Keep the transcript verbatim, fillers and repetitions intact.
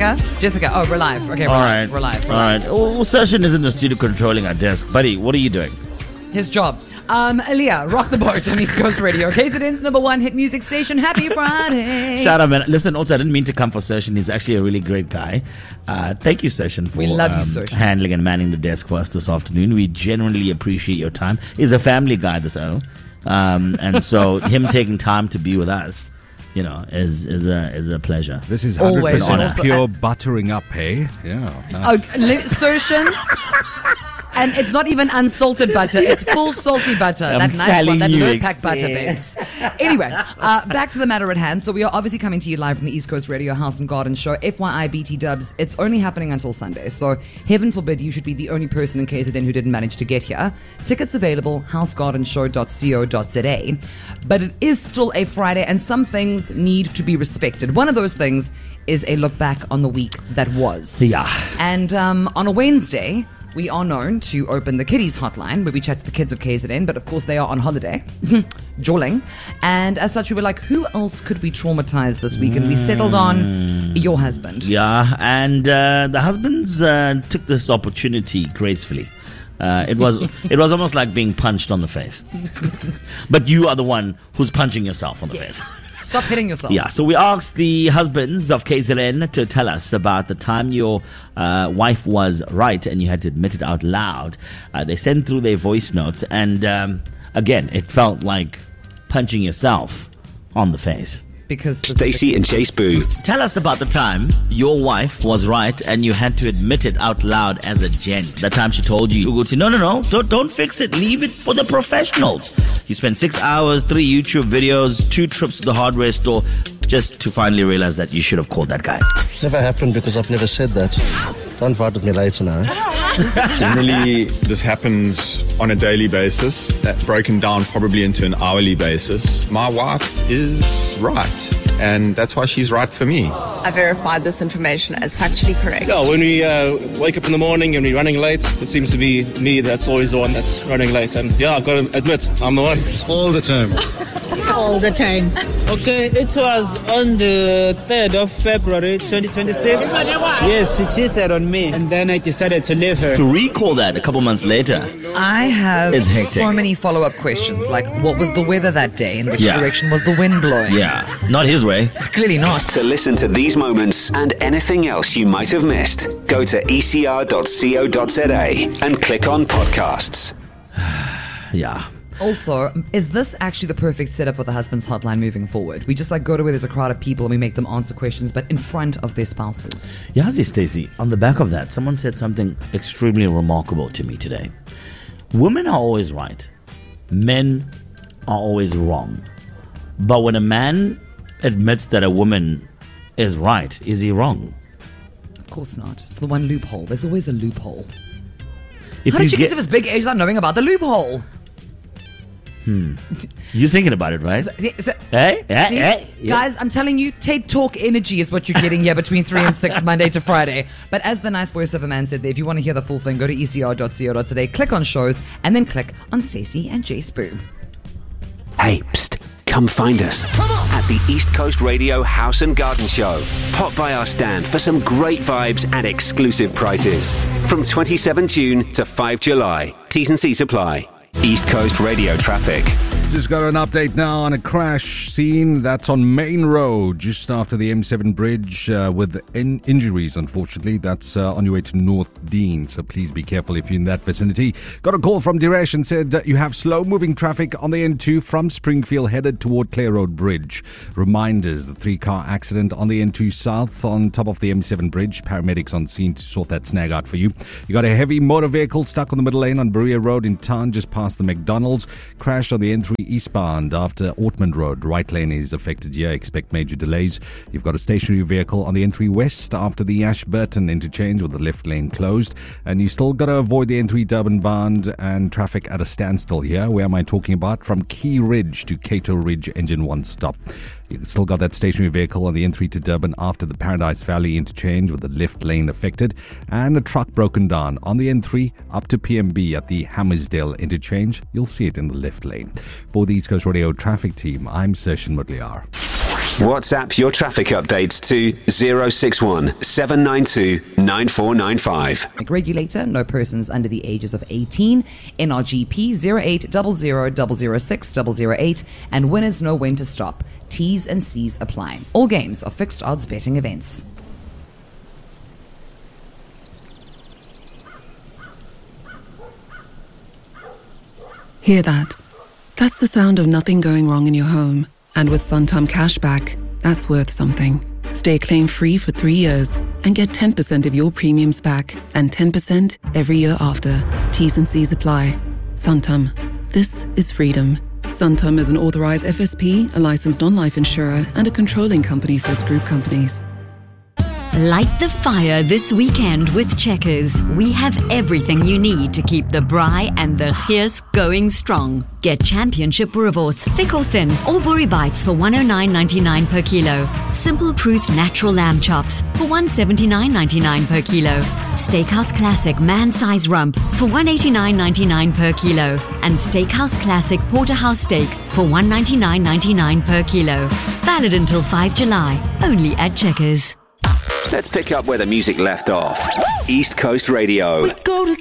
Jessica? Jessica. Oh, we're live. Okay, we're All live. right. We're live. We're All live. right. Well, Session is in the studio controlling our desk. Buddy, what are you doing? His job. Um, Aaliyah, rock the boat on East Coast Radio. K Z N's number one hit music station. Happy Friday. Shout out, man. Listen, also, I didn't mean to come for Session. He's actually a really great guy. Uh, thank you, Session, for We love you, um, Session. handling and manning the desk for us this afternoon. We genuinely appreciate your time. He's a family guy, this O. Um, and so him taking time to be with us, you know, is is a is a pleasure. This is one hundred Always. percent Also, pure uh, buttering up, hey? Yeah. Nice. Oh, li- Session. And it's not even unsalted butter. It's full salty butter. I'm that nice one. That telling you, low pack butter, babes. Anyway, uh, back to the matter at hand. So we are obviously coming to you live from the East Coast Radio House and Garden Show. F Y I, B T Dubs. It's only happening until Sunday. So heaven forbid you should be the only person in K Z N who didn't manage to get here. Tickets available, house garden show dot co dot za. But it is still a Friday and some things need to be respected. One of those things is a look back on the week that was. Yeah. And um, on a Wednesday, we are known to open the kiddies hotline where we chat to the kids of K Z N, but of course they are on holiday, jawling. And as such, we were like, who else could we traumatize this week? And we settled on your husband. Yeah, and uh, the husbands uh, took this opportunity gracefully. Uh, it was it was almost like being punched on the face. But you are the one who's punching yourself on the Yes. face. Stop hitting yourself. Yeah, so we asked the husbands of K Z N to tell us about the time your uh, wife was right and you had to admit it out loud. Uh, they sent through their voice notes, and um, again, it felt like punching yourself on the face. Because Stacey and Chase Boo. Tell us about the time your wife was right and you had to admit it out loud as a gent. That time she told you, Uguti, no, no, no, don't, don't fix it. Leave it for the professionals. You spent six hours, three YouTube videos, two trips to the hardware store just to finally realize that you should have called that guy. Never happened because I've never said that. Don't fight with me later now. Generally, this happens on a daily basis, that's broken down probably into an hourly basis. My wife is right, and that's why she's right for me. I verified this information as factually correct. Yeah, when we uh, wake up in the morning and we're running late, it seems to be me that's always the one that's running late. And yeah, I've got to admit, I'm the one. All the time. All the time. Okay, it was on the third of February twenty twenty-six. Yes, she cheated on me, and then I decided to leave her. To recall that a couple months later, I have It's hectic. so many follow-up questions. Like, what was the weather that day? In which Yeah. direction was the wind blowing? yeah, not his way. It's clearly not. To listen to these moments and anything else you might have missed, go to e c r dot co dot za and click on podcasts. Yeah. Also, is this actually the perfect setup for the husband's hotline moving forward? We just like go to where there's a crowd of people and we make them answer questions, but in front of their spouses. Yazi Stacey, on the back of that, someone said something extremely remarkable to me today. Women are always right. Men are always wrong. But when a man admits that a woman is right, is he wrong? Of course not. It's the one loophole. There's always a loophole. If How did you get get to this big age without knowing about the loophole? You're thinking about it, right? So- so- Hey, hey, See? hey. Yeah. Guys, I'm telling you, TED Talk energy is what you're getting here between three and six, Monday to Friday. But as the nice voiceover man said there, if you want to hear the full thing, go to e c r dot co dot za, click on shows, and then click on Stacey and Jay Spoo. Hey, psst, come find us at the East Coast Radio House and Garden Show. Pop by our stand for some great vibes and exclusive prices. From twenty-seventh of June to fifth of July. T's and C's apply. East Coast Radio traffic. Just got an update now on a crash scene that's on Main Road, just after the M seven bridge, uh, with in- injuries, unfortunately. That's uh, on your way to North Dean, so please be careful if you're in that vicinity. Got a call from Diresh and said that you have slow-moving traffic on the N two from Springfield headed toward Clare Road Bridge. Reminders, the three-car accident on the N two South on top of the M seven bridge. Paramedics on scene to sort that snag out for you. You got a heavy motor vehicle stuck on the middle lane on Berea Road in town, just past the McDonald's. Crashed on the N three eastbound after Ortmond Road. Right lane is affected here. Expect major delays. You've got a stationary vehicle on the N three West after the Ashburton interchange with the left lane closed. And you still got to avoid the N three Durban bound and traffic at a standstill here. Where am I talking about? From Key Ridge to Cato Ridge, engine one stop. You still got that stationary vehicle on the N three to Durban after the Paradise Valley interchange with the left lane affected, and a truck broken down on the N three up to P M B at the Hammersdale interchange. You'll see it in the left lane. For the East Coast Radio traffic team, I'm Sershin Mudliar. WhatsApp your traffic updates to zero six one seven nine two nine four nine five. Regulator, no persons under the ages of eighteen. N R G P zero eight zero zero zero zero six zero zero eight. And winners know when to stop. T's and C's apply. All games are fixed odds betting events. Hear that? That's the sound of nothing going wrong in your home. And with Santam Cashback, that's worth something. Stay claim-free for three years and get ten percent of your premiums back and ten percent every year after. T's and C's apply. Santam. This is freedom. Santam is an authorized F S P, a licensed non-life insurer, and a controlling company for its group companies. Light the fire this weekend with Checkers. We have everything you need to keep the braai and the Gees going strong. Get Championship Boerewors, thick or thin, or Boerie Bites for one oh nine ninety-nine per kilo. Simple Truth Natural Lamb Chops for one seventy-nine ninety-nine per kilo. Steakhouse Classic Man-Size Rump for one eighty-nine ninety-nine per kilo. And Steakhouse Classic Porterhouse Steak for one ninety-nine ninety-nine per kilo. Valid until five July, only at Checkers. Let's pick up where the music left off. East Coast Radio. We go